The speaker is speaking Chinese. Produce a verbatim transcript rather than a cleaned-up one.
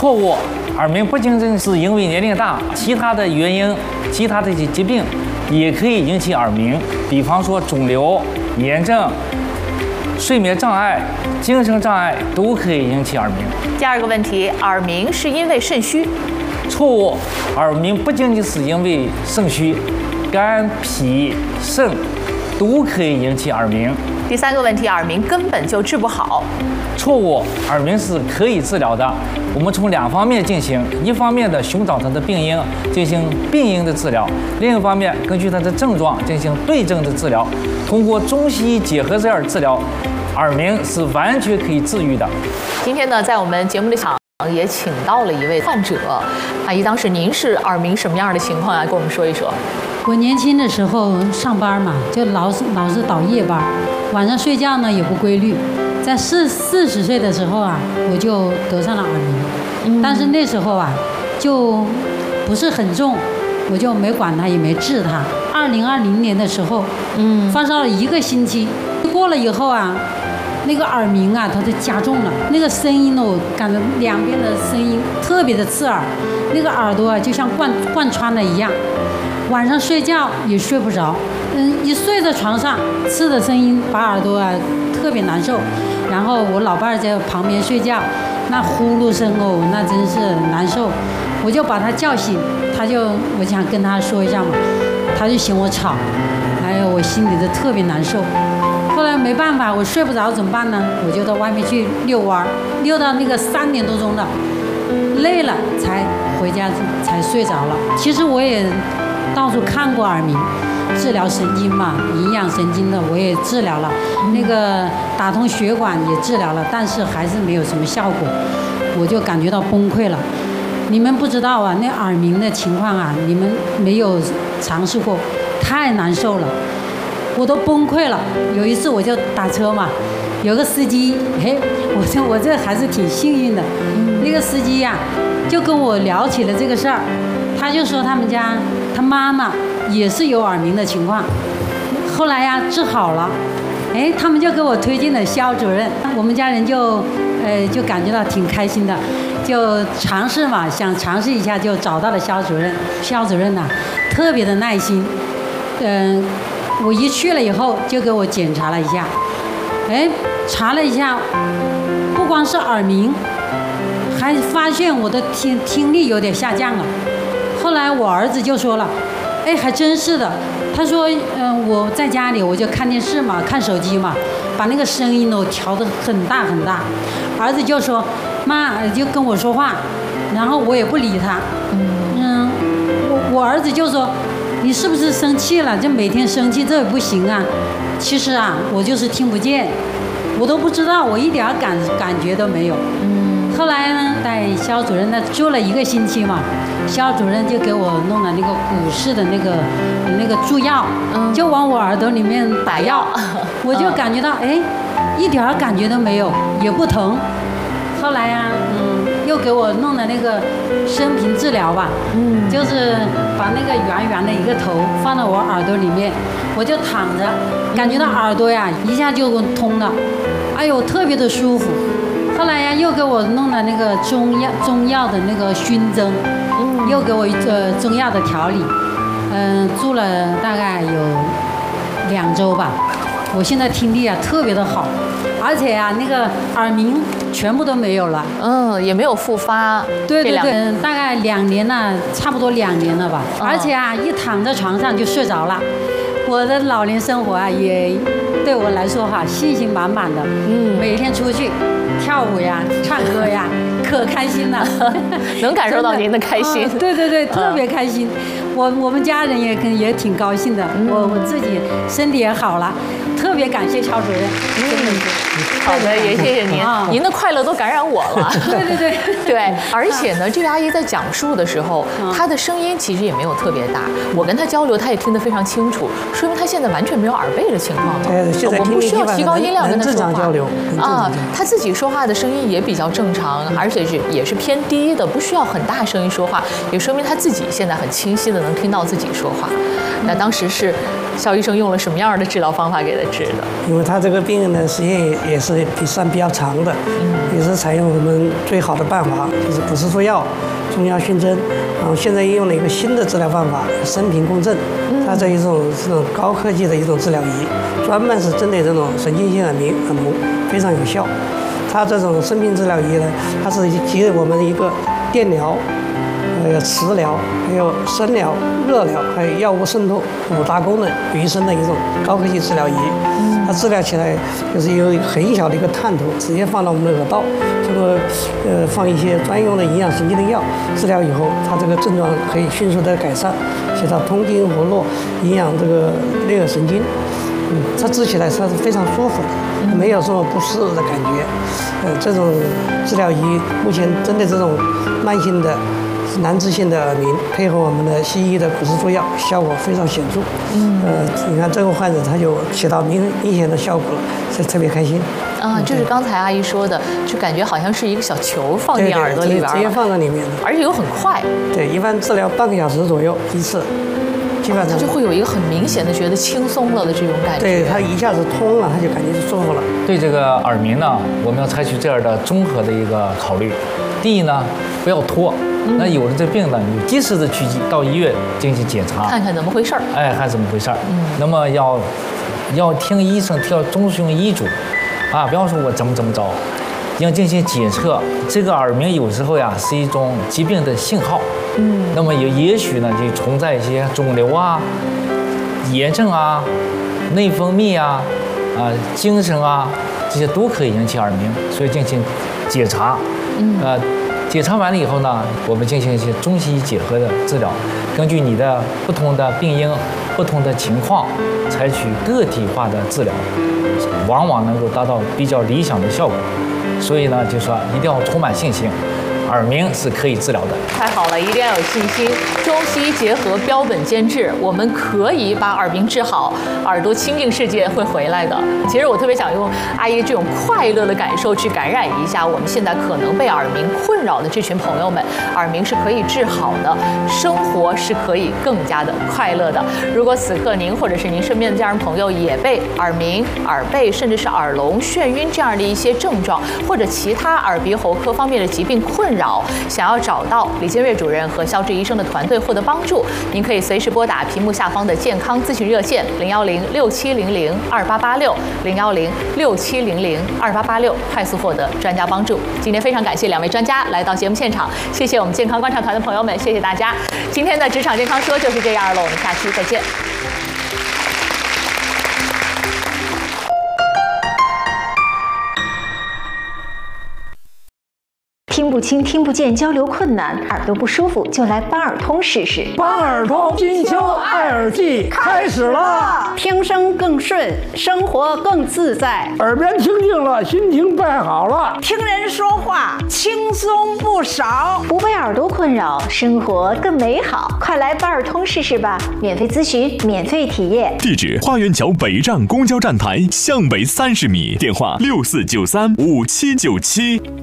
错误，耳鸣不仅仅是因为年龄大，其他的原因、其他的一些疾病也可以引起耳鸣，比方说肿瘤、炎症、睡眠障碍、精神障碍都可以引起耳鸣。 第二个问题，耳鸣是因为肾虚？ 错误，耳鸣不仅仅是因为肾虚，肝、脾、肾都可以引起耳鸣。 第三个问题，耳鸣根本就治不好。 错误，耳鸣是可以治疗的。我们从两方面进行，一方面的寻找它的病因，进行病因的治疗；另一方面，根据它的症状进行对症的治疗。通过中西医结合这样治疗，耳鸣是完全可以治愈的。 今天呢，在我们节目的场也请到了一位患者，阿姨，当时您是耳鸣什么样的情况啊？跟我们说一说。 我年轻的时候上班嘛，就老是老是倒夜班，晚上睡觉呢也不规律。在四四十岁的时候啊，我就得上了耳鸣，嗯、但是那时候啊，就不是很重，我就没管它，也没治它。二零二零年的时候，嗯，发烧了一个星期，过了以后啊，那个耳鸣啊，它就加重了，那个声音呢，我感觉两边的声音特别的刺耳，那个耳朵啊就像贯贯穿了一样。晚上睡觉也睡不着，嗯，一睡在床上，刺的声音把耳朵啊特别难受。然后我老伴儿在旁边睡觉，那呼噜声哦，那真是难受。我就把他叫醒，他就我想跟他说一下嘛，他就嫌我吵，哎呦，我心里就特别难受。后来没办法，我睡不着怎么办呢？我就到外面去遛弯，遛到那个三点多钟了，累了才回家才睡着了。其实我也到处看过耳鸣，治疗神经嘛，营养神经的我也治疗了，那个打通血管也治疗了，但是还是没有什么效果，我就感觉到崩溃了。你们不知道啊，那耳鸣的情况啊，你们没有尝试过，太难受了，我都崩溃了。有一次我就打车嘛，有个司机，嘿，我这我这还是挺幸运的，那个司机呀、啊，就跟我聊起了这个事儿。他就说他们家他妈妈也是有耳鸣的情况，后来呀治好了，哎，他们就给我推荐了肖主任，我们家人就呃就感觉到挺开心的，就尝试嘛，想尝试一下，就找到了肖主任。肖主任呐、啊，特别的耐心，嗯、呃，我一去了以后就给我检查了一下，哎，查了一下，不光是耳鸣，还发现我的听听力有点下降了。后来我儿子就说了，哎，还真是的。他说，嗯、呃，我在家里我就看电视嘛，看手机嘛，把那个声音都调得很大很大。儿子就说，妈，就跟我说话，然后我也不理他。嗯，我我儿子就说，你是不是生气了？这每天生气这也不行啊。其实啊，我就是听不见，我都不知道，我一点感感觉都没有。嗯。后来呢，带肖主任那住了一个星期嘛，肖主任就给我弄了那个股市的那个那个注药，嗯，就往我耳朵里面打药，我就感觉到哎，一点感觉都没有，也不疼。后来呀、啊，嗯，又给我弄了那个声频治疗吧，嗯，就是把那个圆圆的一个头放到我耳朵里面，我就躺着，感觉到耳朵呀一下就通了，哎呦，特别的舒服。后来呀，又给我弄了那个中药中药的那个熏蒸，嗯，又给我一个中药的调理，嗯，住了大概有两周吧。我现在听力啊特别的好，而且啊那个耳鸣全部都没有了， 嗯，也没有复发。 对对对，嗯，大概两年了，差不多两年了吧。嗯、而且啊，一躺在床上就睡着了。我的老年生活啊，也对我来说哈、啊，信心满满的。嗯，每天出去跳舞呀、唱歌呀，可开心了。 能感受到您的开心。 嗯、对对对，特别开心。我我们家人也跟也挺高兴的。嗯、我我自己身体也好了，特别感谢肖主任。嗯， 好的，也谢谢您，啊、您的快乐都感染我了。 对对对对，而且呢，这位阿姨在讲述的时候，她的声音其实也没有特别大。我跟她交流，她也听得非常清楚，说明她现在完全没有耳背的情况了。 对， 我们不需要提高音量跟她说话。 交流啊，她自己说话的声音也比较正常，而且是也是偏低的，不需要很大声音说话，也说明她自己现在很清晰的能听到自己说话。那当时是肖医生用了什么样的治疗方法给他治的？ 因为他这个病人的时间也也是比时间比较长的，嗯、也是采用我们最好的办法，就是不是说药、中药熏蒸，然后现在用了一个新的治疗方法——声频共振。嗯、它这一种这种高科技的一种治疗仪，专门是针对这种神经性耳鸣耳聋，非常有效。它这种声频治疗仪呢，它是集我们的一个电疗、还有磁疗、还有声疗、热疗，还有药物渗透五大功能于一身的一种高科技治疗仪。它治疗起来就是有很小的一个探头，直接放到我们的耳道，这个呃放一些专用的营养神经的药，治疗以后，它这个症状可以迅速的改善，起到通经活络、营养这个内耳神经。嗯，它治起来它是非常舒服的，没有什么不适的感觉。呃，这种治疗仪目前针对这种慢性的难治性的耳鸣，配合我们的西医的骨质注药，效果非常显著。嗯，呃，你看这个患者他就起到明明显的效果了，所以特别开心。 啊，就是刚才阿姨说的，就感觉好像是一个小球放进耳朵里边， 直接放在里面的， 而且又很快。 对，一般治疗半个小时左右一次。基本上就会有一个很明显的觉得轻松了的这种感觉。 对，它一下子通了，他就感觉舒服了。 对这个耳鸣呢，我们要采取这样的综合的一个考虑。第一呢，不要拖。嗯、那有了这病呢，你及时的去到医院进行检查， 看看怎么回事儿。 哎，看怎么回事儿。嗯。那么要要听医生要遵循医嘱，啊，不要说我怎么怎么着，要进行检测。这个耳鸣有时候呀是一种疾病的信号。嗯，那么也也许呢，就存在一些肿瘤啊、炎症啊、内分泌啊、啊、精神啊，这些都可以引起耳鸣，所以进行检查。嗯，呃，检查完了以后呢，我们进行一些中西医结合的治疗，根据你的不同的病因、不同的情况，采取个体化的治疗，往往能够达到比较理想的效果。所以呢，就说一定要充满信心。耳鸣是可以治疗的， 太好了，一定要有信心。中西医结合，标本兼治，我们可以把耳鸣治好，耳朵清净世界会回来的。其实我特别想用阿姨这种快乐的感受去感染一下我们现在可能被耳鸣困扰的这群朋友们。耳鸣是可以治好的，生活是可以更加的快乐的。如果此刻您或者是您身边的家人朋友也被耳鸣、耳背甚至是耳聋、眩晕这样的一些症状，或者其他耳鼻喉科方面的疾病困扰，想要找到李建瑞主任和肖志医生的团队获得帮助，您可以随时拨打屏幕下方的健康咨询热线零幺零六七零零二八八六零幺零六七零零二八八六，快速获得专家帮助。今天非常感谢两位专家来到节目现场，谢谢我们健康观察团的朋友们，谢谢大家。今天的职场健康说就是这样了，我们下期再见。 听不清、听不见、交流困难，耳朵不舒服就来邦耳通试试。 邦耳通金秋爱耳季开始了， 听声更顺，生活更自在， 耳边清净了，心情变好了， 听人说话轻松不少， 不被耳朵困扰，生活更美好。快来邦耳通试试吧，免费咨询，免费体验。 地址：花园桥北站公交站台向北三十米，电话六四九三五七九七。